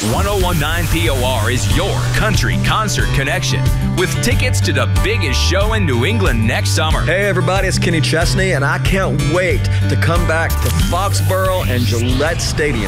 1019 POR is your country concert connection with tickets to the biggest show in New England next summer. Hey everybody, it's Kenny Chesney, and I can't wait to come back to Foxborough and Gillette Stadium.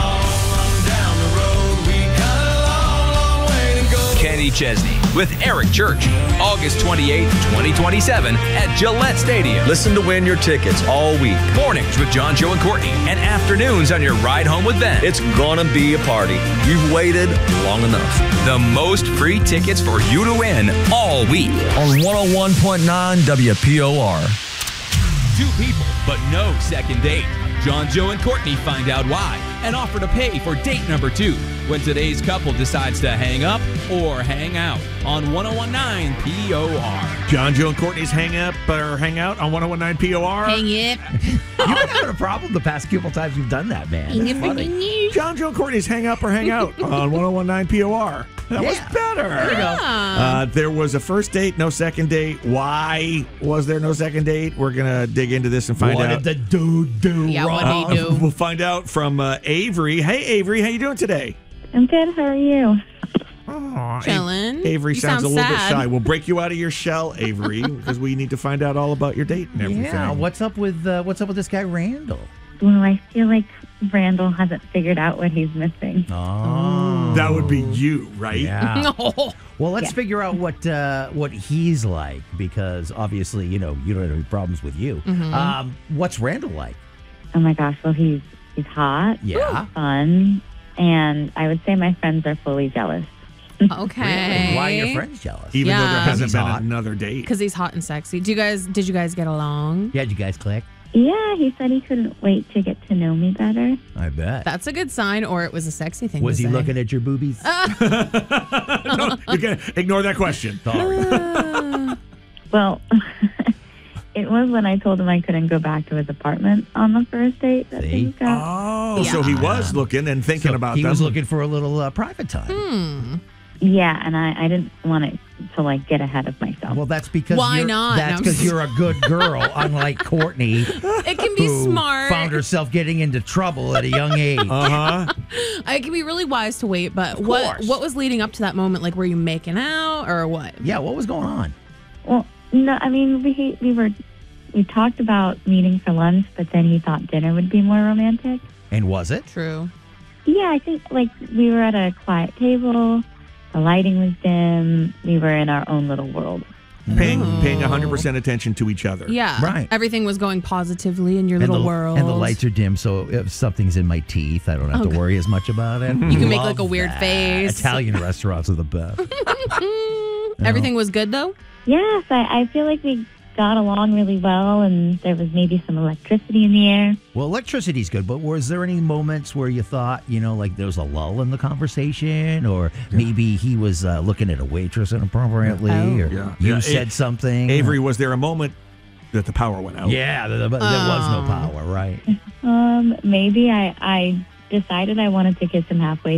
Kenny Chesney with Eric Church, August 28th, 2027 at Gillette Stadium. Listen to win your tickets all week. Mornings with John, Joe, and Courtney, and afternoons on your ride home with Ben. It's gonna be a party. You've waited long enough. The most free tickets for you to win all week. On 101.9 WPOR. Two people, but no second date. John, Joe, and Courtney find out why and offer to pay for date number 2 when today's couple decides to hang up or hang out on 1019 POR. John, Joe, and Courtney's hang out on 1019 POR. Hang it. You've been having a problem the past couple times you've done that, man. That's funny. John, Joe, and Courtney's hang up or hang out on 1019 POR. That was better. There you go. There was a first date, no second date. Why was there no second date? We're going to dig into this and find out. What did the dude do Yeah, wrong? what did he do? We'll find out from Avery. Hey, Avery, how you doing today? I'm good. How are you? Oh, Chillin'. Avery You sounds a sound little bit sad. shy. We'll break you out of your shell, Avery, because we need to find out all about your date and everything. Yeah, what's up with this guy Randall? Well, I feel like Randall hasn't figured out what he's missing. Oh, That would be you, right? yeah. No. Well, let's Yeah. figure out what he's like, because obviously, you don't have any problems with you. What's Randall like? Oh my gosh. Well, he's hot. Yeah. Fun. And I would say my friends are fully jealous. Okay. Why are your friends jealous? Even though there Yeah. hasn't He's been hot. another date. Because he's hot and sexy. Did you guys get along? Yeah, did you guys click? Yeah, he said he couldn't wait to get to know me better. I bet. That's a good sign, or it was a sexy thing. Was to he say. looking at your boobies? No, you can ignore that question. Sorry. Well, it was when I told him I couldn't go back to his apartment on the first date that See? things got. Oh, so he was looking and thinking So about he them. was looking for a little private time. Yeah, and I didn't want it to get ahead of myself. Well, that's because Why you're, not? That's No. because you're a good girl, unlike Courtney, It can be who smart. found herself getting into trouble at a young age. Uh-huh. It can be really wise to wait, but Of what course. was leading up to that moment? Like, were you making out or what? Yeah, what was going on? Well, no, I mean, we talked about meeting for lunch, but then he thought dinner would be more romantic. And was it? True. Yeah, I think we were at a quiet table, the lighting was dim, we were in our own little world. Paying 100% attention to each other. Yeah. Right. Everything was going positively in your And little the, world. and the lights are dim, so if something's in my teeth, I don't have to worry as much about it. You can make, Love like, a weird that. face. Italian restaurants are the best. Everything was good though? Yes, I feel like we got along really well, and there was maybe some electricity in the air. Well, electricity's good, but was there any moments where you thought, like there was a lull in the conversation, or maybe he was looking at a waitress inappropriately, or Yeah. you Yeah, said something? Avery, was there a moment that the power went out? Yeah, there was no power, right? Maybe I decided I wanted to kiss him halfway